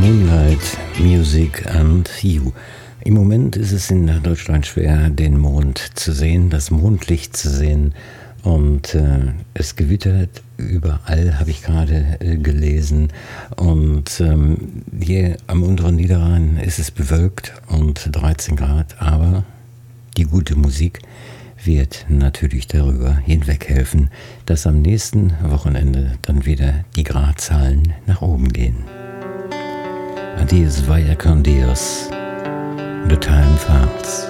Moonlight, Music and You. Im Moment ist es in Deutschland schwer, den Mond zu sehen, das Mondlicht zu sehen. Und es gewittert überall, habe ich gerade gelesen. Und hier am unteren Niederrhein ist es bewölkt und 13 Grad. Aber die gute Musik wird natürlich darüber hinweg helfen, dass am nächsten Wochenende dann wieder die Gradzahlen nach oben gehen. Adios vaya con Dios, the time farts.